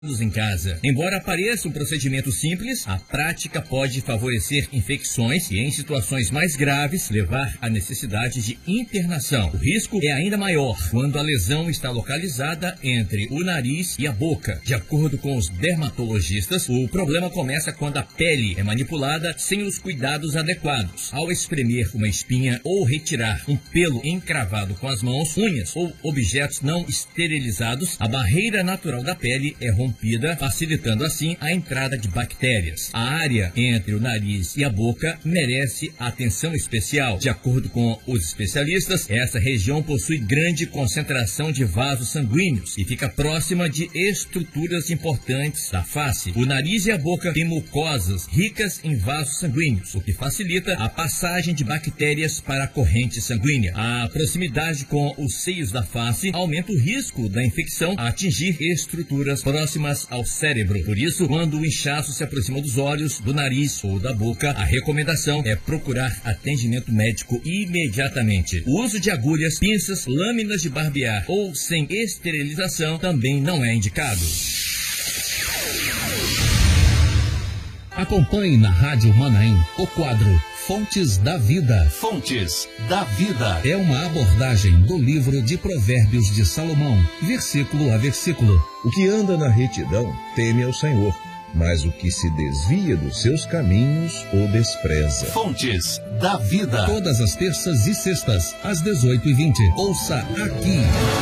em casa. Embora pareça um procedimento simples, a prática pode favorecer infecções e, em situações mais graves, levar à necessidade de internação. O risco é ainda maior quando a lesão está localizada entre o nariz e a boca. De acordo com os dermatologistas, o problema começa quando a pele é manipulada sem os cuidados adequados. Ao espremer uma espinha ou retirar um pelo encravado com as mãos, unhas ou objetos não esterilizados, a barreira natural da pele é rompida, facilitando assim a entrada de bactérias. A área entre o nariz e a boca merece atenção especial. De acordo com os especialistas, essa região possui grande concentração de vasos sanguíneos e fica próxima de estruturas importantes da face. O nariz e a boca têm mucosas ricas em vasos sanguíneos, o que facilita a passagem de bactérias para a corrente sanguínea. A proximidade com os seios da face aumenta o risco da infecção a atingir estruturas próximas ao cérebro. Por isso, quando o inchaço se aproxima dos olhos, do nariz ou da boca, a recomendação é procurar atendimento médico imediatamente. O uso de agulhas, pinças, lâminas de barbear ou sem esterilização também não é indicado. Acompanhe na Rádio Manaim o quadro Fontes da Vida. Fontes da Vida é uma abordagem do livro de Provérbios de Salomão, versículo a versículo. O que anda na retidão teme ao Senhor, mas o que se desvia dos seus caminhos o despreza. Fontes da Vida. Todas as terças e sextas, às 18h20. Ouça aqui.